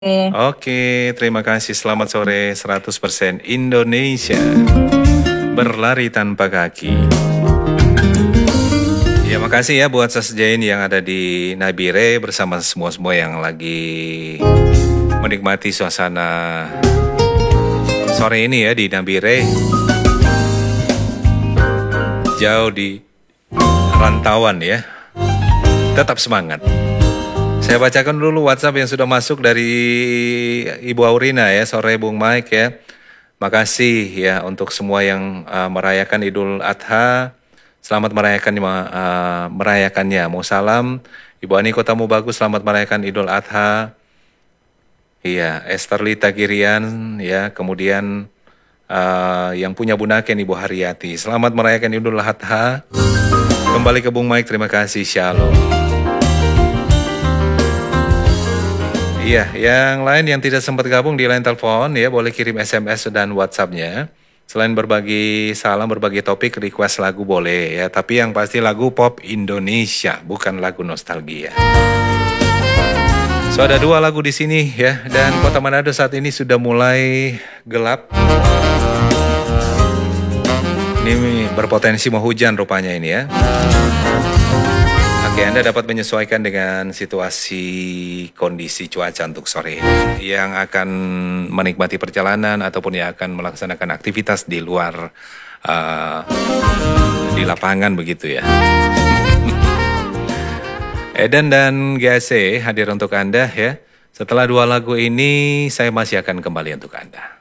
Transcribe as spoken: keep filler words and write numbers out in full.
Oke. Oke, terima kasih. Selamat sore seratus persen Indonesia. Berlari tanpa kaki. Ya, makasih ya buat Sasjain yang ada di Nabire bersama semua-semua yang lagi menikmati suasana sore ini ya di Nabire. Jauh di rantauan ya. Tetap semangat. Saya bacakan dulu WhatsApp yang sudah masuk dari Ibu Aurina ya, sore Bung Mike ya. Makasih ya untuk semua yang uh, merayakan Idul Adha. Selamat merayakan uh, merayakannya. Mau salam Ibu Ani Kotamu Bagus, selamat merayakan Idul Adha. Iya, Esterlita Girian ya, kemudian uh, yang punya Bunaken Ibu Haryati. Selamat merayakan Idul Adha. Kembali ke Bung Mike, terima kasih. Shalom. Iya, yang lain yang tidak sempat gabung di line telepon ya boleh kirim S M S dan WhatsApp-nya. Selain berbagi salam, berbagi topik, request lagu boleh ya. Tapi yang pasti lagu pop Indonesia, bukan lagu nostalgia. So ada dua lagu di sini ya, dan Kota Manado saat ini sudah mulai gelap. Ini berpotensi mau hujan rupanya ini ya. Oke, Anda dapat menyesuaikan dengan situasi kondisi cuaca untuk sore ini. Yang akan menikmati perjalanan ataupun yang akan melaksanakan aktivitas di luar, uh, di lapangan begitu ya. Eden dan G A C hadir untuk Anda ya. Setelah dua lagu ini, saya masih akan kembali untuk Anda.